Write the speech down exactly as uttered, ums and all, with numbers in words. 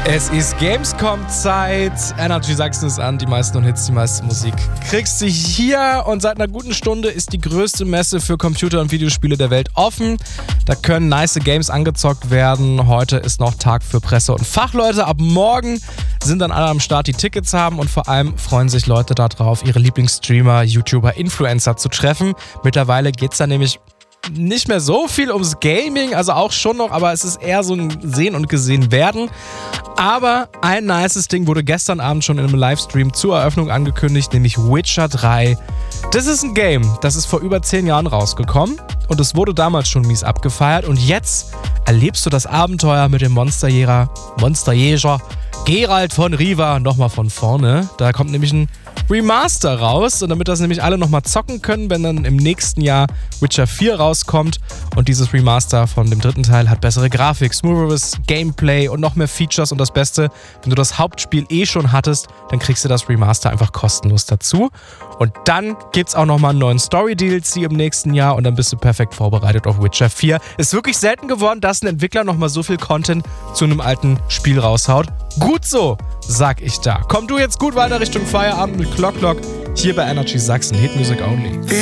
Es ist Gamescom-Zeit. Energy Sachsen ist an. Die meisten und Hits, die meiste Musik kriegst du hier. Und seit einer guten Stunde ist die größte Messe für Computer- und Videospiele der Welt offen. Da können nice Games angezockt werden. Heute ist noch Tag für Presse und Fachleute. Ab morgen sind dann alle am Start, die Tickets haben. Und vor allem freuen sich Leute darauf, ihre Lieblingsstreamer, YouTuber, Influencer zu treffen. Mittlerweile geht es da nämlich nicht mehr so viel ums Gaming, also auch schon noch, aber es ist eher so ein Sehen und Gesehen werden. Aber ein nices Ding wurde gestern Abend schon in einem Livestream zur Eröffnung angekündigt, nämlich Witcher drei. Das ist ein Game, das ist vor über zehn Jahren rausgekommen und es wurde damals schon mies abgefeiert und jetzt erlebst du das Abenteuer mit dem Monsterjäger, Monsterjäger Geralt von Riva nochmal von vorne. Da kommt nämlich ein Remaster raus und damit das nämlich alle nochmal zocken können, wenn dann im nächsten Jahr Witcher vier rauskommt und dieses Remaster von dem dritten Teil hat bessere Grafik, smootheres Gameplay und noch mehr Features und das Beste, wenn du das Hauptspiel eh schon hattest, dann kriegst du das Remaster einfach kostenlos dazu und dann gibt's auch nochmal einen neuen Story-D L C im nächsten Jahr und dann bist du perfekt vorbereitet auf Witcher vier. Ist wirklich selten geworden, dass ein Entwickler nochmal so viel Content zu einem alten Spiel raushaut. Gut so, sag ich da. Komm du jetzt gut weiter Richtung Feierabend mit Clock Clock hier bei Energy Sachsen. Hit Music Only.